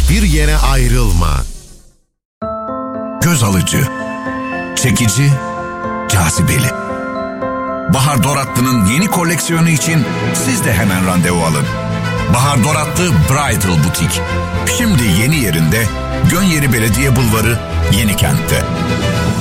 Hiçbir yere ayrılma. Göz alıcı, çekici, cazibeli. Bahar Doratlı'nın yeni koleksiyonu için siz de hemen randevu alın. Bahar Doratlı Bridal Butik. Şimdi yeni yerinde, Gönyeri Belediye Bulvarı, Yenikent'te.